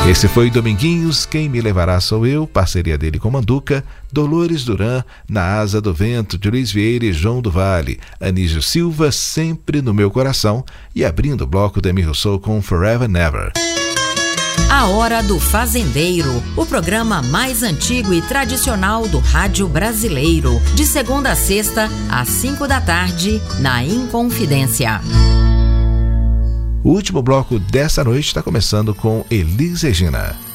Esse foi Dominguinhos, Quem Me Levará Sou Eu, parceria dele com Manduca, Dolores Duran, Na Asa do Vento, de Luiz Vieira e João do Vale, Anísio Silva, Sempre no Meu Coração, e abrindo o bloco Demi Rousseau com Forever Never. A Hora do Fazendeiro, o programa mais antigo e tradicional do rádio brasileiro, de segunda a sexta, às 5 da tarde, na Inconfidência. O último bloco dessa noite está começando com Elis Regina.